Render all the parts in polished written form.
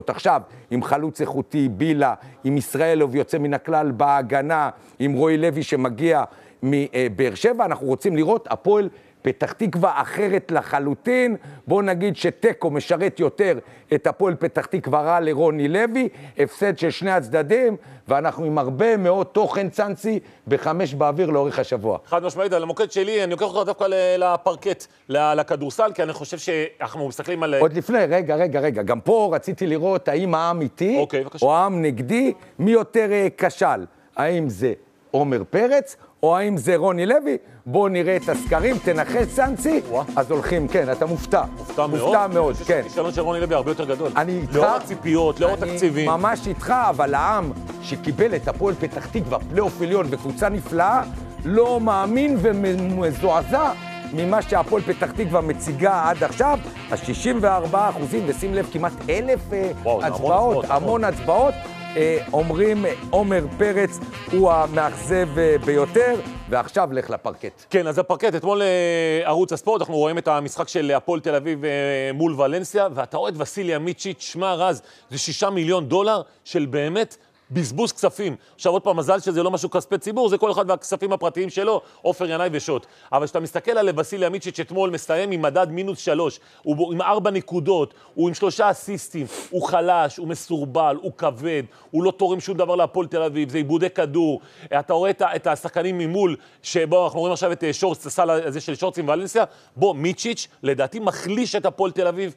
עכשיו, עם חלוץ איכותי, בילה, עם ישראלוב יוצא מן הכלל בהגנה, עם רועי לוי שמגיע מבאר שבע, אנחנו רוצים לראות הפועל פתח תקווה אחרת לחלוטין. בואו נגיד שטקו משרת יותר את הפועל פתח תקווה רע לרוני לוי, הפסד של שני הצדדים, ואנחנו עם הרבה מאוד תוכן צאנסי בחמש באוויר לאורך השבוע. חד משמעית, על המוקד שלי, אני לוקח אותך דווקא לפרקט, לכדורסל, כי אני חושב שאנחנו מסתכלים על... עוד לפני, רגע, גם פה רציתי לראות האם העם איתי, או העם נגדי, מי יותר כשל. האם זה עומר פרץ, או האם זה רוני לוי? בואו נראה את הסקרים, תנחש סנסי, אז הולכים, כן, אתה מופתע. מופתע מאוד, כן. אני חושב שכישלון של רוני לוי הרבה יותר גדול. אני איתך. לאור הציפיות, לאור התקציבים. אני ממש איתך, אבל העם שקיבל את הפועל פתח תקווה, פלייאוף עליון וקבוצה נפלאה, לא מאמין ומזועזע ממה שהפועל פתח תקווה מציגה עד עכשיו, ה-64%, ושים לב, כמעט 1,000 הצבעות, המון הצבעות. אומרים, עומר פרץ הוא המאכזב ביותר, ועכשיו לך לפרקט. כן, אז הפרקט, אתמול ערוץ הספורט, אנחנו רואים את המשחק של הפועל תל אביב מול ולנסיה, ואתה רואה את וסיליה מיצ'יץ', שמה רז, זה $6 מיליון של באמת בזבוז כספים. עכשיו עוד פעם, מזל שזה לא משהו כספי ציבור, זה כל אחד והכספים הפרטיים שלו, עופר ינאי ושוט. אבל כשאתה מסתכל על וסיליה מיצ'יץ' אתמול מסיים עם מדד -3, הוא עם 4 נקודות, הוא עם 3 אסיסטים, הוא חלש, הוא מסורבל, הוא כבד, הוא לא תורם שום דבר להפועל תל אביב, זה עיבודי כדור. אתה רואה את השחקנים ממול, שבו אנחנו רואים עכשיו את שורץ, הסל הזה של שורץ עם ולנסיה, בו מיצ'יץ' לדעתי מחליש את הפועל תל אביב.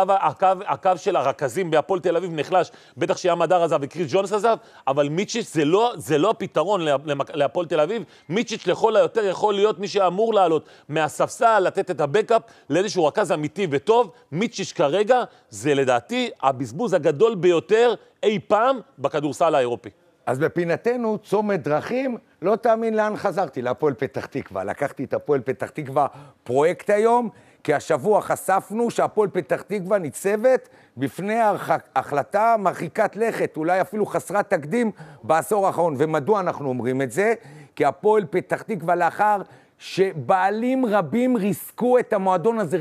הקו של הרכזים בהפועל תל אביב נחלש, בטח שהיה מדר עזב וקריס ג'ונס עזב, אבל מיצ'יץ' זה לא הפתרון להפועל תל אביב. מיצ'יץ' לכל היותר יכול להיות מי שאמור לעלות מהספסל, לתת את הבקאפ לאיזשהו רכז אמיתי וטוב. מיצ'יץ' כרגע זה לדעתי הבזבוז הגדול ביותר אי פעם בכדורסל האירופי. אז בפינתנו צומת דרכים, לא תאמין לאן חזרתי, להפועל פתח תקווה. לקחתי את הפועל פתח תקווה פרויקט היום, כי השבוע חשפנו שהפועל פתח תקווה ניצבת בפני החלטה מרחיקת לכת, אולי אפילו חסרת תקדים בעשור האחרון. ומדוע אנחנו אומרים את זה? כי הפועל פתח תקווה לאחר שבעלים רבים ריסקו את המועדון הזה,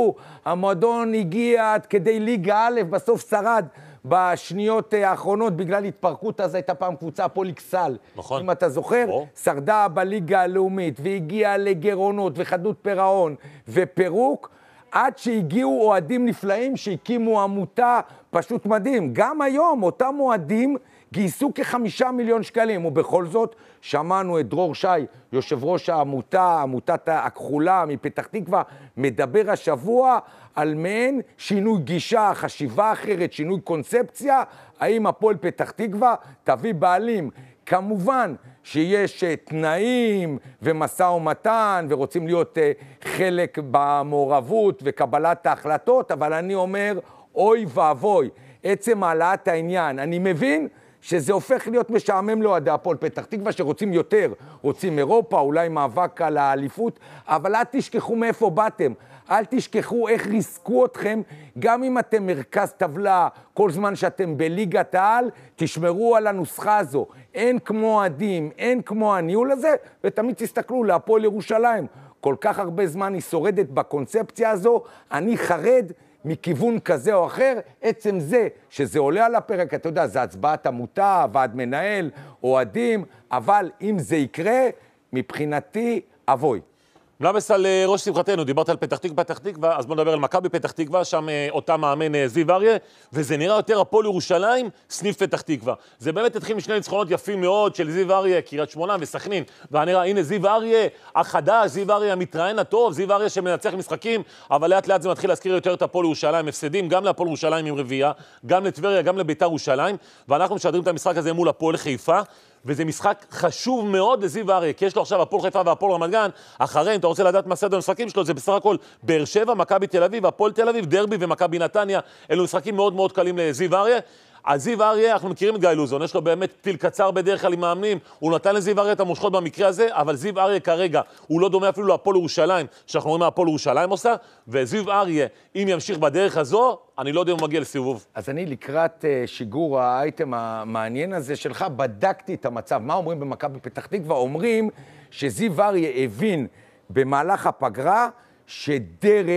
המועדון הגיע עד כדי ליגה א', בסוף שרד בשניות האחרונות בגלל התפרקות, אז הייתה פעם קבוצה הפועל אכסל. נכון. אם אתה זוכר, שרדה בליגה הלאומית והגיעה לגרונות וחדות פירעון ופירוק, עד שהגיעו אוהדים נפלאים שהקימו עמותה פשוט מדהים. גם היום אותם אוהדים גייסו כ5 מיליון שקלים, ובכל זאת שמענו את דרור שי, יושב ראש העמותה, עמותת הכחולה מפתח תקווה, מדבר השבוע על מעין שינוי גישה, חשיבה אחרת, שינוי קונספציה. האם הפועל פתח תקווה תביא בעלים? כמובן שיש תנאים ומשא ומתן ורוצים להיות חלק במעורבות וקבלת ההחלטות, אבל אני אומר, אוי ואבוי, עצם העלאת העניין. אני מבין שזה הופך להיות משעמם לאוהדי הפועל פתח תקווה שרוצים יותר, רוצים אירופה, אולי מאבק על האליפות, אבל אל תשכחו מאיפה באתם, אל תשכחו איך ריסקו אתכם, גם אם אתם מרכז טבלה, כל זמן שאתם בליגת העל, תשמרו על הנוסחה הזו. אין כמו אוהדים, אין כמו הניהול הזה, ותמיד תסתכלו להפועל ירושלים. כל כך הרבה זמן היא שורדת בקונספציה הזו, אני חרד מכיוון כזה או אחר. עצם זה שזה עולה על הפרק, אתה יודע, זה הצבעת עמותה, ועד מנהל, אוהדים, אבל אם זה יקרה, מבחינתי, אבוי. מלמס על ראש שמחתנו, דיברת על פתח תקווה, אז בוא נדבר על מכבי פתח תקווה, שם אותה מאמן זיו אריה, וזה נראה יותר הפועל ירושלים, סניף פתח תקווה. זה באמת התחיל משני ניצחונות יפים מאוד של זיו אריה, קריית שמונה וסכנין, ונראה, הנה זיו אריה החדש, זיו אריה המתראיין הטוב, זיו אריה שמנצח משחקים, אבל לאט לאט זה מתחיל להזכיר יותר את הפועל ירושלים, הפסדים גם להפועל ירושלים עם רביעייה, גם לטבריה, גם לביתר ירושלים, ואנחנו משדרים את המשחק הזה מול הפועל חיפה. וזה משחק חשוב מאוד לזיו אריה, כי יש לו עכשיו הפועל חיפה והפועל רמת גן, אחרי, אם אתה רוצה לדעת מה סדר המשחקים שלו, זה בסך הכל באר שבע, מכבי תל אביב, הפועל תל אביב, דרבי ומכבי נתניה, אלו משחקים מאוד מאוד קלים לזיו אריה. אז זיו אריה, אנחנו מכירים את גיא לוזון, יש לו באמת טיל קצר בדרך כלל עם מאמנים, הוא נתן לזיו אריה את המושכות במקרה הזה, אבל זיו אריה כרגע, הוא לא דומה אפילו להפועל ירושלים, שאנחנו רואים מה הפועל ירושלים עושה, וזיו אריה, אם ימשיך בדרך הזו, אני לא יודע אם הוא מגיע לסיבוב. אז אני לקראת שיגור האייטם המעניין הזה שלך, בדקתי את המצב. מה אומרים במכבי פתח תקווה? אומרים שזיו אריה הבין במהלך הפגרה שדרך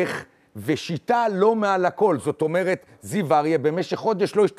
ושיטה לא מעל הכל. זאת אומרת, זיו אריה במשך חודש לא